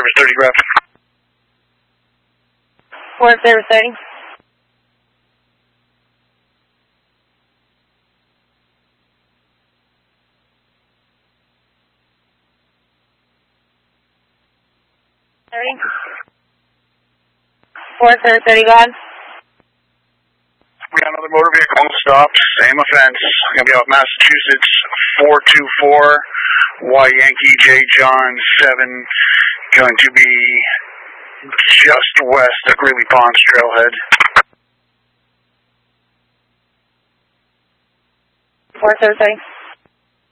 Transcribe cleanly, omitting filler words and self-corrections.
service 30 rep. Forest service 30. Forest service 30, go ahead. We got another motor vehicle on stop, same offense. Gonna be out Massachusetts 424 Y Yankee J John 7, going to be just west of Greeley Ponds Trailhead. Forest service 30.